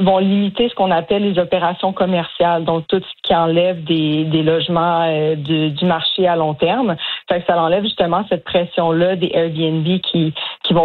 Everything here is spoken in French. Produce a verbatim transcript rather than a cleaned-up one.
vont limiter ce qu'on appelle les opérations commerciales, donc tout ce qui enlève des, des logements euh, de, du marché à long terme. Fait que ça enlève justement cette pression-là des Airbnb qui, qui vont